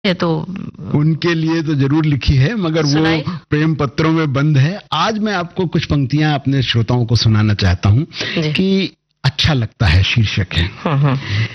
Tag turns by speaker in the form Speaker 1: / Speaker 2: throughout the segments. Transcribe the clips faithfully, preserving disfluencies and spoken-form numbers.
Speaker 1: ये तो
Speaker 2: उनके लिए तो जरूर लिखी है, मगर वो प्रेम पत्रों में बंद है। आज मैं आपको कुछ पंक्तियां अपने श्रोताओं को सुनाना चाहता हूं कि अच्छा लगता है शीर्षक है।
Speaker 1: हाँ हाँ।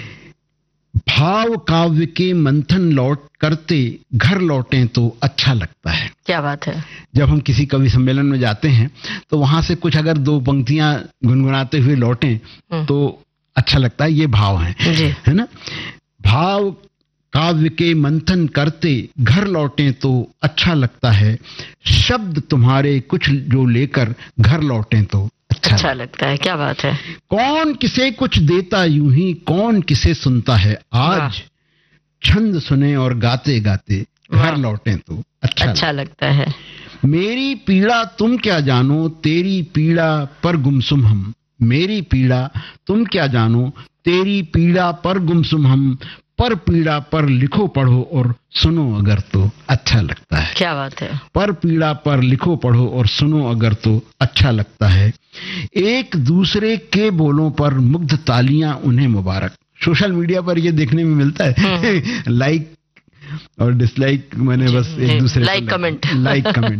Speaker 2: भाव काव्य के मंथन लौट करते घर लौटें तो अच्छा लगता है।
Speaker 1: क्या बात है।
Speaker 2: जब हम किसी कवि सम्मेलन में जाते हैं तो वहां से कुछ अगर दो पंक्तियां गुनगुनाते हुए लौटें तो अच्छा लगता है। ये भाव है, है ना। भाव काव्य के मंथन करते घर लौटें तो अच्छा लगता है, शब्द तुम्हारे कुछ जो लेकर घर लौटें तो अच्छा,
Speaker 1: अच्छा लगता है। क्या बात है।
Speaker 2: कौन किसे कुछ देता यूं ही कौन किसे सुनता है, आज छंद सुने और गाते गाते घर लौटें तो अच्छा,
Speaker 1: अच्छा लगता है।
Speaker 2: मेरी पीड़ा तुम क्या जानो तेरी पीड़ा पर गुमसुम हम, मेरी पीड़ा तुम क्या जानो तेरी पीड़ा पर गुमसुम हम, पर पीड़ा पर लिखो पढ़ो और सुनो अगर तो अच्छा लगता है।
Speaker 1: क्या बात है।
Speaker 2: पर पीड़ा पर लिखो पढ़ो और सुनो अगर तो अच्छा लगता है, एक दूसरे के बोलों पर मुग्ध तालियां उन्हें मुबारक। सोशल मीडिया पर ये देखने में मिलता है लाइक और डिसलाइक, मैंने बस एक दूसरे
Speaker 1: लाइक कमेंट
Speaker 2: लाइक कमेंट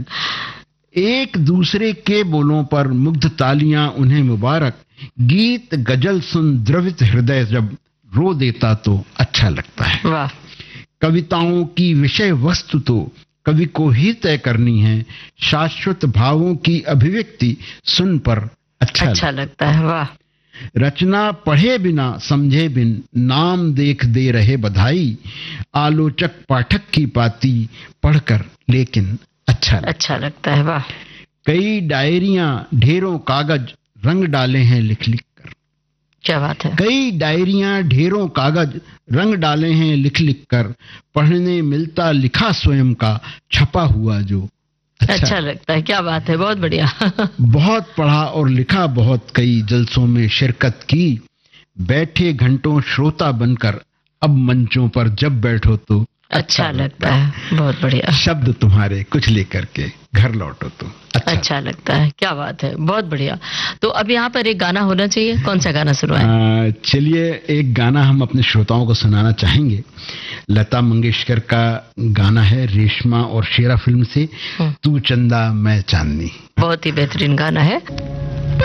Speaker 2: एक दूसरे के बोलों पर मुग्ध तालियां उन्हें मुबारक, गीत गजल सुन द्रवित हृदय जब रो देता तो अच्छा लगता है।
Speaker 1: वाह।
Speaker 2: कविताओं की विषय वस्तु तो कवि को ही तय करनी है, शाश्वत भावों की अभिव्यक्ति सुन पर अच्छा,
Speaker 1: अच्छा लगता है। वाह।
Speaker 2: रचना पढ़े बिना समझे बिन नाम देख दे रहे बधाई, आलोचक पाठक की पाती पढ़कर लेकिन अच्छा लगता
Speaker 1: अच्छा लगता है। वाह।
Speaker 2: कई डायरियां ढेरों कागज रंग डाले हैं लिख लिख कर।
Speaker 1: क्या बात है।
Speaker 2: कई डायरियां ढेरों कागज रंग डाले हैं लिख लिख कर, पढ़ने मिलता लिखा स्वयं का छपा हुआ जो
Speaker 1: अच्छा, अच्छा लगता है। क्या बात है। बहुत बढ़िया
Speaker 2: बहुत पढ़ा और लिखा बहुत, कई जलसों में शिरकत की, बैठे घंटों श्रोता बनकर अब मंचों पर जब बैठो तो
Speaker 1: अच्छा, अच्छा लगता है। बहुत बढ़िया।
Speaker 2: शब्द तुम्हारे कुछ लेकर के घर लौटो तो अच्छा,
Speaker 1: अच्छा लगता है। क्या बात है। बहुत बढ़िया। तो अब यहाँ पर एक गाना होना चाहिए, कौन सा गाना सुनवाएं?
Speaker 2: चलिए एक गाना हम अपने श्रोताओं को सुनाना चाहेंगे। लता मंगेशकर का गाना है रेशमा और शेरा फिल्म से, तू चंदा मैं चांदनी।
Speaker 1: बहुत ही बेहतरीन गाना है।